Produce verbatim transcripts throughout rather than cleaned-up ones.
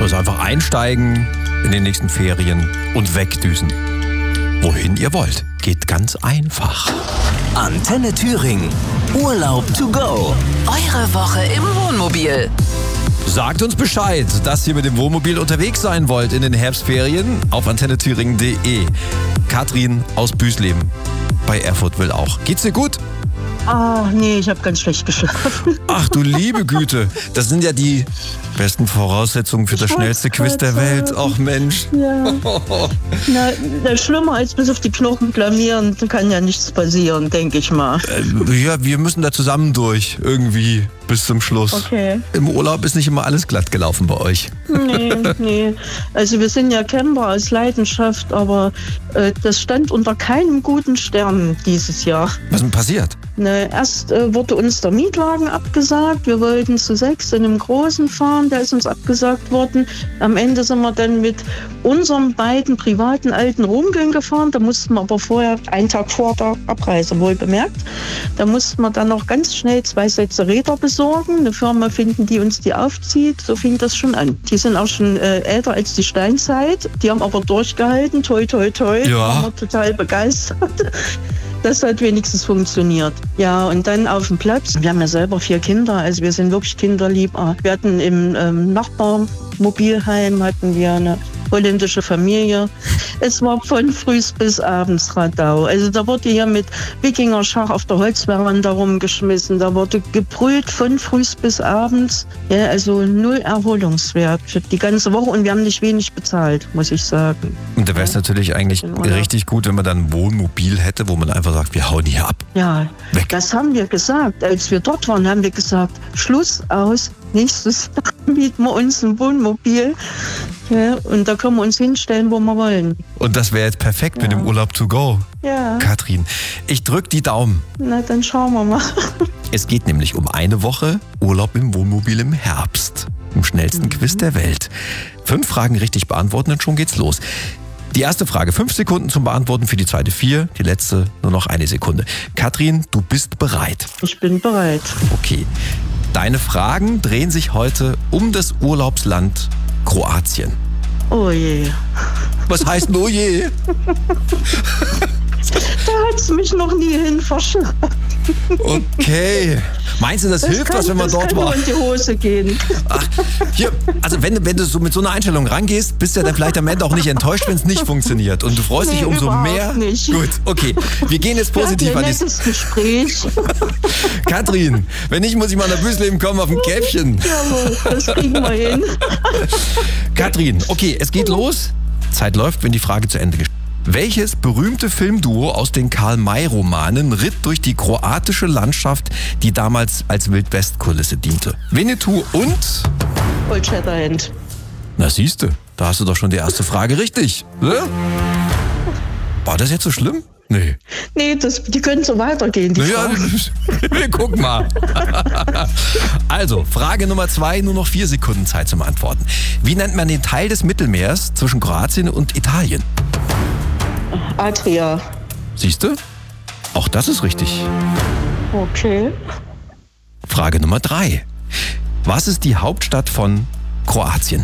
Also einfach einsteigen in den nächsten Ferien und wegdüsen. Wohin ihr wollt. Geht ganz einfach. Antenne Thüringen. Urlaub to go. Eure Woche im Wohnmobil. Sagt uns Bescheid, dass ihr mit dem Wohnmobil unterwegs sein wollt in den Herbstferien auf antenne thüringen punkt de. Katrin aus Büsleben bei Erfurt will auch. Geht's dir gut? Ah, nee, ich habe ganz schlecht geschlafen. Ach du liebe Güte, das sind ja die besten Voraussetzungen für das schnellste Quiz der Welt. Ach Mensch. Ja. Na, na, schlimmer als bis auf die Knochen blamieren kann ja nichts passieren, denke ich mal. Äh, ja, wir müssen da zusammen durch, irgendwie bis zum Schluss. Okay. Im Urlaub ist nicht immer alles glatt gelaufen bei euch. Nee, nee. Also wir sind ja Camper aus Leidenschaft, aber äh, das stand unter keinem guten Stern dieses Jahr. Was ist denn passiert? Ne, erst äh, wurde uns der Mietwagen abgesagt. Wir wollten zu sechs in einem großen fahren, der ist uns abgesagt worden. Am Ende sind wir dann mit unseren beiden privaten alten Rumgeln gefahren. Da mussten wir aber vorher, einen Tag vor der Abreise wohl bemerkt, da mussten wir dann noch ganz schnell zwei Sätze Räder besorgen. Eine Firma finden, die uns die aufzieht. So fing das schon an. Die sind auch schon äh, älter als die Steinzeit. Die haben aber durchgehalten. Toi, toi, toi. Ja. Waren wir total begeistert. Das hat wenigstens funktioniert. Ja, und dann auf dem Platz. Wir haben ja selber vier Kinder, also wir sind wirklich kinderlieb. Wir hatten im ähm, Nachbarmobilheim hatten wir eine holländische Familie. Es war von früh bis abends Radau. Also da wurde hier mit Wikingerschach auf der Holzveranda rumgeschmissen. Da wurde gebrüllt von früh bis abends. Ja, also null Erholungswert für die ganze Woche. Und wir haben nicht wenig bezahlt, muss ich sagen. Und da wäre es natürlich eigentlich richtig gut, wenn man dann ein Wohnmobil hätte, wo man einfach sagt, wir hauen hier ab. Ja, Weg. Das haben wir gesagt. Als wir dort waren, haben wir gesagt, Schluss aus. Nächstes Jahr mieten wir uns ein Wohnmobil. Ja, und da können wir uns hinstellen, wo wir wollen. Und das wäre jetzt perfekt Ja. mit dem Urlaub to go. Ja, Katrin, ich drück die Daumen. na dann schauen wir mal. Es geht nämlich um eine Woche Urlaub im Wohnmobil im Herbst. Im schnellsten Quiz der Welt. Fünf Fragen richtig beantworten und schon geht's los. Die erste Frage, fünf Sekunden zum Beantworten, für die zweite vier, die letzte nur noch eine Sekunde. Katrin, du bist bereit. Ich bin bereit. Okay. Deine Fragen drehen sich heute um das Urlaubsland Kroatien. Oh je. Was heißt oh je? Da hat es mich noch nie hin verschlagen. Okay. Meinst du, das, hilft kann, was, wenn man das dort kann war? nur in die Hose gehen. Ach, hier, also wenn, wenn du so mit so einer Einstellung rangehst, bist du ja dann vielleicht am Ende auch nicht enttäuscht, wenn es nicht funktioniert. Und du freust Nee, dich umso überhaupt mehr. nicht. Gut, okay. Wir gehen jetzt positiv Wir an hatten die... ein nettes Gespräch. Katrin, wenn nicht, muss ich mal nach Büsleben kommen auf ein Käffchen. Jawohl, das kriegen wir hin. Katrin, okay, es geht los. Zeit läuft, wenn die Frage zu Ende ist. Welches berühmte Filmduo aus den Karl-May-Romanen ritt durch die kroatische Landschaft, die damals als Wildwest-Kulisse diente? Winnetou und... Old Shatterhand. Na siehste, da hast du doch schon die erste Frage richtig. Ne? War das jetzt so schlimm? Nee. Nee, das, die können so weitergehen, die Naja, Fragen. wir gucken mal. Also, Frage Nummer zwei, nur noch vier Sekunden Zeit zum Antworten. Wie nennt man den Teil des Mittelmeers zwischen Kroatien und Italien? Adria. Siehst du? Auch das ist richtig. Okay. Frage Nummer drei. Was ist die Hauptstadt von Kroatien?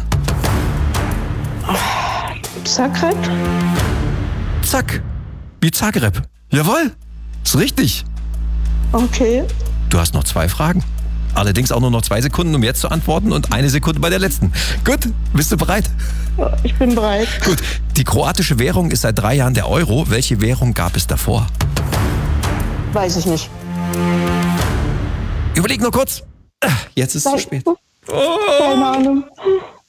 Zagreb? Zack. Wie Zagreb. Jawohl. Ist richtig. Okay. Du hast noch zwei Fragen. Allerdings auch nur noch zwei Sekunden, um jetzt zu antworten und eine Sekunde bei der letzten. Gut, bist du bereit? Ja, ich bin bereit. Gut. Die kroatische Währung ist seit drei Jahren der Euro. Welche Währung gab es davor? Weiß ich nicht. Überleg nur kurz. Jetzt ist es zu spät. Keine Ahnung.